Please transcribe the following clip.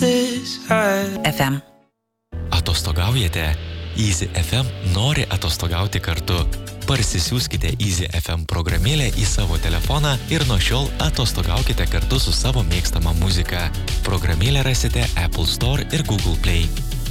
FM. Atostogaujate? Easy FM nori atostogauti kartu. Parsisiųskite Easy FM programėlę į savo telefoną ir nuo šiol atostogaukite kartu su savo mėgstama muzika. Programėlę rasite Apple Store ir Google Play.